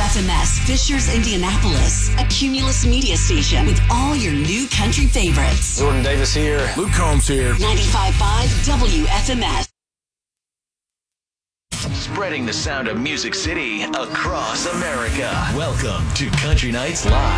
WFMS Fishers, Indianapolis, a Cumulus media station with all your new country favorites. Jordan Davis here. Luke Combs here. 95.5 WFMS. Spreading the sound of Music City across America. Welcome to Country Nights Live.